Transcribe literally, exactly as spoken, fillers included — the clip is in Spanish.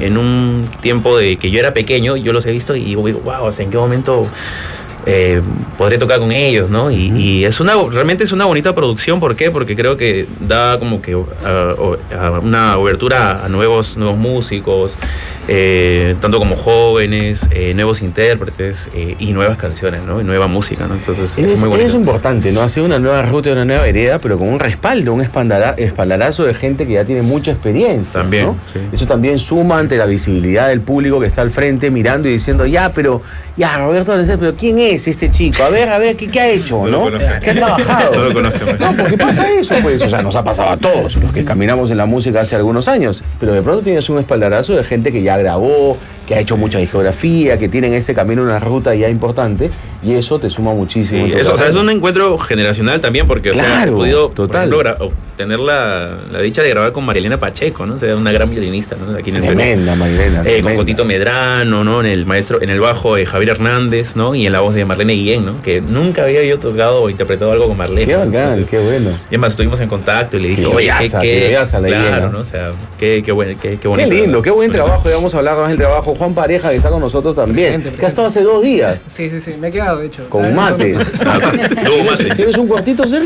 en un tiempo de que yo era pequeño, yo los he visto y digo, wow, o sea, ¿en qué momento eh, podré tocar con ellos, ¿no? Y, uh-huh. y es una, realmente es una bonita producción. ¿Por qué? Porque creo que da como que uh, uh, una obertura a nuevos, nuevos músicos, eh, tanto como jóvenes, eh, nuevos intérpretes eh, y nuevas canciones, ¿no? Y nueva música, ¿no? Entonces es, es muy bonito. Es importante, ¿no? Hacer una nueva ruta, una nueva vereda, pero con un respaldo, un espaldarazo de gente que ya tiene mucha experiencia. También, ¿no? Sí. Eso también suma ante la visibilidad del público que está al frente mirando y diciendo, ya, pero, ya, Roberto Valenzuela, pero ¿quién es este chico? A ver, a ver, ¿qué, qué ha hecho? ¿no? ¿no? ¿Qué ha trabajado? No lo conozco. No, porque pasa eso, pues. O sea, nos ha pasado a todos, los que caminamos en la música hace algunos años. Pero de pronto tienes un espaldarazo de gente que ya grabó, que ha hecho mucha discografía, que tiene en este camino una ruta ya importante, y eso te suma muchísimo. Sí, eso, o sea, es un encuentro generacional también, porque o claro, sea, he podido total. por ejemplo, tener la, la dicha de grabar con Marilena Pacheco, ¿no? O sea, una gran violinista, ¿no? Aquí en el tremenda, Marilena. Eh, con Cotito Medrano, ¿no? En el maestro, en el bajo de Javier Hernández, ¿no? Y en la voz de Marlene Guillén, ¿no? Que nunca había yo tocado o interpretado algo con Marlene. Qué bacán, Entonces, qué bueno. Y además estuvimos en contacto y le dije, qué oye, beasa, qué, qué, beasa la claro, idea, ¿no? O sea, qué, qué, buen, qué, qué bonito. Qué lindo, qué buen trabajo. Ya vamos a hablar más del trabajo. Juan Pareja, que está con nosotros también. Presente, presente. Que ha estado hace dos días. Sí, sí, sí, me he quedado, de hecho. Con mate. Tuvo mate. ¿Tienes un cuartito cerca?